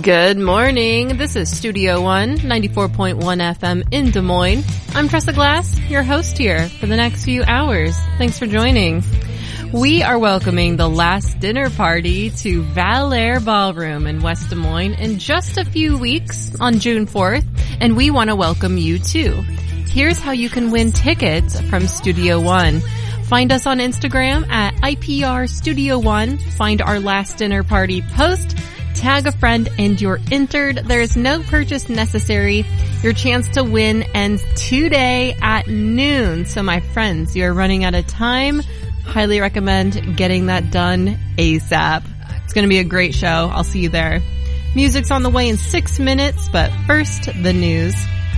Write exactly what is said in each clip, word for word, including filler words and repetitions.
Good morning. This is Studio One, ninety-four point one F M in Des Moines. I'm Tressa Glass, your host here for the next few hours. Thanks for joining. We are welcoming the last dinner party to Valair Ballroom in West Des Moines in just a few weeks on June fourth, and we want to welcome you too. Here's how you can win tickets from Studio One. Find us on Instagram at I P R Studio One. Find our last dinner party post. Tag a friend and you're entered. There is no purchase necessary. Your chance to win ends today at noon. So my friends, you're running out of time. Highly recommend getting that done ASAP. It's going to be a great show. I'll see you there. Music's on the way in six minutes, but first, the news.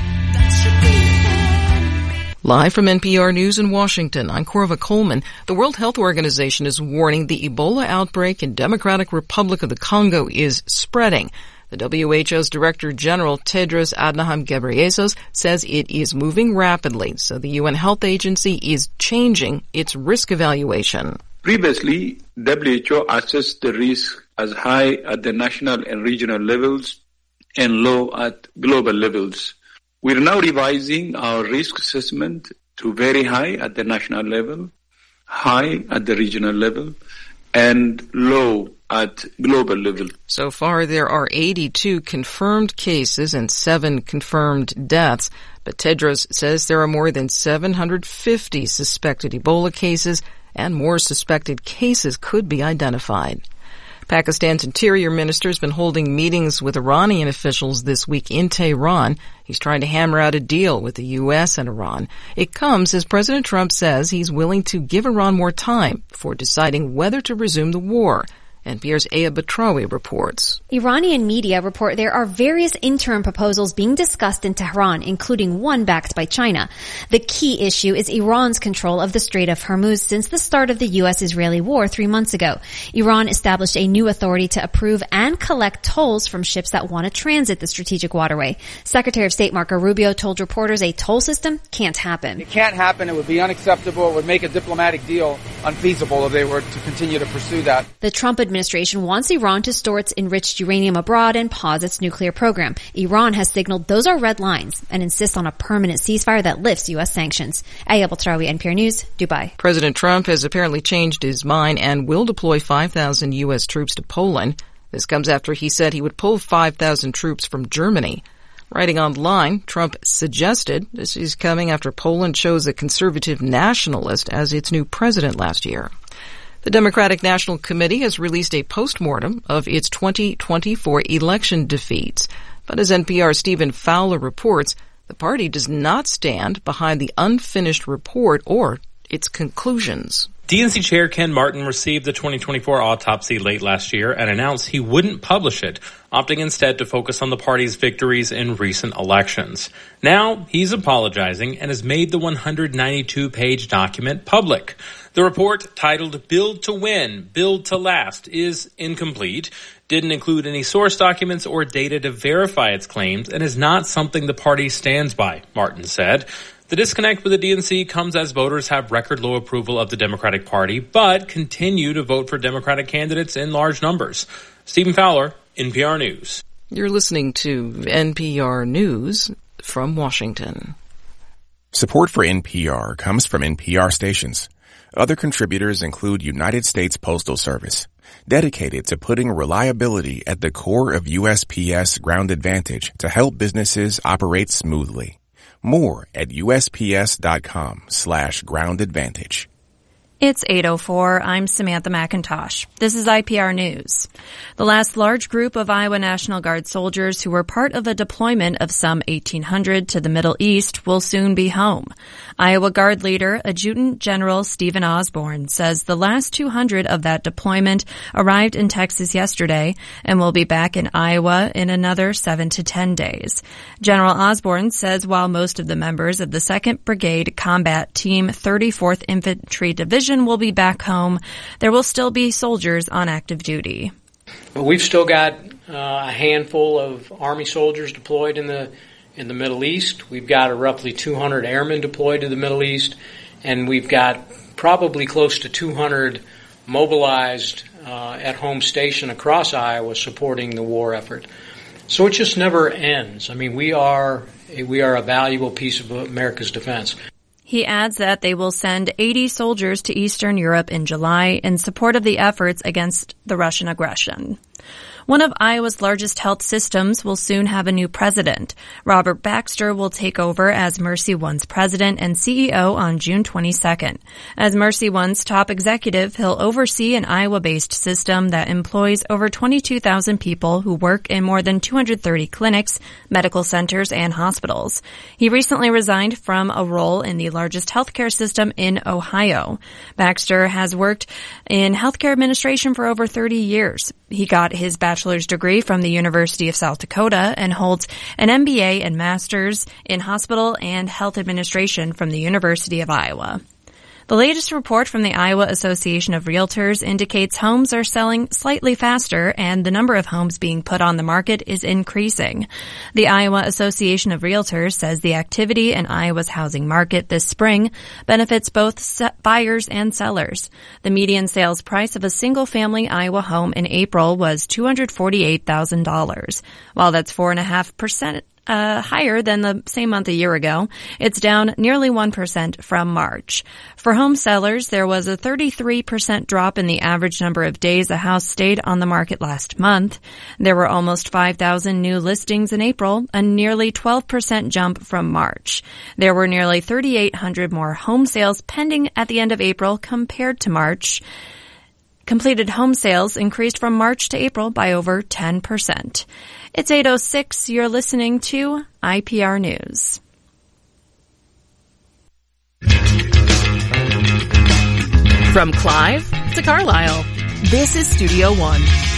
Live from N P R News in Washington, I'm Corva Coleman. The World Health Organization is warning the Ebola outbreak in Democratic Republic of the Congo is spreading. The W H O's Director General Tedros Adhanom Ghebreyesus says it is moving rapidly, so the U N Health Agency is changing its risk evaluation. Previously, W H O assessed the risk as high at the national and regional levels and low at global levels. We're now revising our risk assessment to very high at the national level, high at the regional level, and low at global level. So far, there are eighty-two confirmed cases and seven confirmed deaths, but Tedros says there are more than seven hundred fifty suspected Ebola cases, and more suspected cases could be identified. Pakistan's interior minister has been holding meetings with Iranian officials this week in Tehran. He's trying to hammer out a deal with the U S and Iran. It comes as President Trump says he's willing to give Iran more time before deciding whether to resume the war. N P R's Aya Batrawi reports. Iranian media report there are various interim proposals being discussed in Tehran, including one backed by China. The key issue is Iran's control of the Strait of Hormuz since the start of the U S-Israeli war three months ago. Iran established a new authority to approve and collect tolls from ships that want to transit the strategic waterway. Secretary of State Marco Rubio told reporters a toll system can't happen. It can't happen. It would be unacceptable. It would make a diplomatic deal unfeasible if they were to continue to pursue that. The Trump administration administration wants Iran to store its enriched uranium abroad and pause its nuclear program. Iran has signaled those are red lines and insists on a permanent ceasefire that lifts U S sanctions. Aya Batrawi, N P R News, Dubai. President Trump has apparently changed his mind and will deploy five thousand U S troops to Poland. This comes after he said he would pull five thousand troops from Germany. Writing online, Trump suggested this is coming after Poland chose a conservative nationalist as its new president last year. The Democratic National Committee has released a postmortem of its twenty twenty-four election defeats. But as N P R's Stephen Fowler reports, the party does not stand behind the unfinished report or its conclusions. D N C Chair Ken Martin received the twenty twenty-four autopsy late last year and announced he wouldn't publish it, opting instead to focus on the party's victories in recent elections. Now, he's apologizing and has made the one hundred ninety-two page document public. The report, titled Build to Win, Build to Last, is incomplete, didn't include any source documents or data to verify its claims, and is not something the party stands by, Martin said. The disconnect with the D N C comes as voters have record low approval of the Democratic Party, but continue to vote for Democratic candidates in large numbers. Stephen Fowler, N P R News. You're listening to N P R News from Washington. Support for N P R comes from N P R stations. Other contributors include United States Postal Service, dedicated to putting reliability at the core of U S P S Ground Advantage to help businesses operate smoothly. More at USPS.com slash ground advantage. It's eight oh four. I'm Samantha McIntosh. This is I P R News. The last large group of Iowa National Guard soldiers who were part of a deployment of some eighteen hundred to the Middle East will soon be home. Iowa Guard leader, Adjutant General Stephen Osborne, says the last two hundred of that deployment arrived in Texas yesterday and will be back in Iowa in another seven to ten days. General Osborne says while most of the members of the second Brigade Combat Team thirty-fourth Infantry Division will be back home, there will still be soldiers on active duty. We've still got uh, a handful of Army soldiers deployed in the in the Middle East. We've got a roughly two hundred airmen deployed to the Middle East, and we've got probably close to two hundred mobilized uh, at home station across Iowa supporting the war effort. So it just never ends. I mean, we are we are a valuable piece of America's defense. He adds that they will send eighty soldiers to Eastern Europe in July in support of the efforts against the Russian aggression. One of Iowa's largest health systems will soon have a new president. Robert Baxter will take over as Mercy One's president and C E O on June twenty-second. As Mercy One's top executive, he'll oversee an Iowa-based system that employs over twenty-two thousand people who work in more than two hundred thirty clinics, medical centers, and hospitals. He recently resigned from a role in the largest healthcare system in Ohio. Baxter has worked in healthcare administration for over thirty years. He got his bachelor's degree from the University of South Dakota and holds an M B A and master's in hospital and health administration from the University of Iowa. The latest report from the Iowa Association of Realtors indicates homes are selling slightly faster and the number of homes being put on the market is increasing. The Iowa Association of Realtors says the activity in Iowa's housing market this spring benefits both buyers and sellers. The median sales price of a single-family Iowa home in April was two hundred forty-eight thousand dollars. While that's four point five percent Uh, higher than the same month a year ago, it's down nearly one percent from March. For home sellers, there was a thirty-three percent drop in the average number of days a house stayed on the market last month. There were almost five thousand new listings in April, a nearly twelve percent jump from March. There were nearly thirty-eight hundred more home sales pending at the end of April compared to March. Completed home sales increased from March to April by over ten percent. It's eight oh six. You're listening to I P R News. From Clive to Carlisle, this is Studio One.